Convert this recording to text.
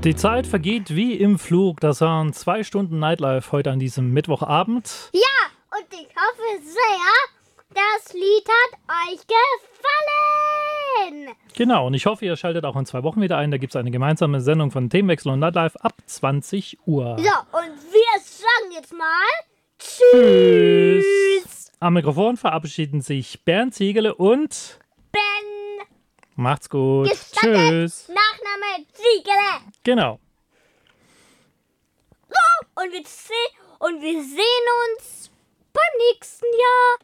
Die Zeit vergeht wie im Flug. Das waren 2 Stunden Nightlife heute an diesem Mittwochabend. Ja, und ich hoffe sehr, das Lied hat euch gefallen. Genau, und ich hoffe, ihr schaltet auch in 2 Wochen wieder ein. Da gibt es eine gemeinsame Sendung von Themenwechsel und Nightlife ab 20 Uhr. So, und wir sagen jetzt mal Tschüss. Am Mikrofon verabschieden sich Bernd Ziegele und Ben. macht's gut. Gestattet. Tschüss. Nachname Ziegele. Genau. So, und wir sehen uns beim nächsten Jahr.